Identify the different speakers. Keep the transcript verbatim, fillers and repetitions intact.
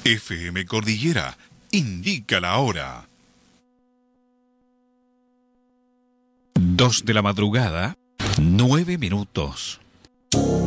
Speaker 1: F M Cordillera indica la hora. Dos de la madrugada, nueve minutos.